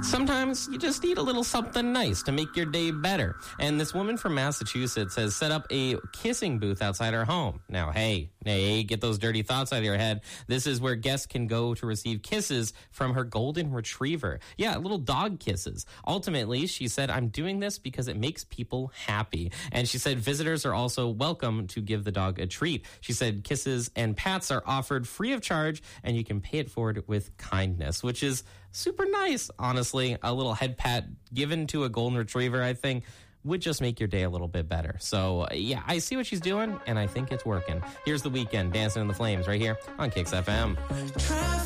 Sometimes you just need a little something nice to make your day better. And this woman from Massachusetts has set up a kissing booth outside her home. Now, hey, get those dirty thoughts out of your head. This is where guests can go to receive kisses from her golden retriever. Yeah, little dog kisses. Ultimately, she said, I'm doing this because it makes people happy. And she said visitors are also welcome to give the dog a treat. She said kisses and pats are offered free of charge, and you can pay it forward with kindness, which is super nice, honestly. A little head pat given to a golden retriever, I think, would just make your day a little bit better. So, yeah, I see what she's doing, and I think it's working. Here's The Weeknd, Dancing in the Flames, right here on Kicks FM.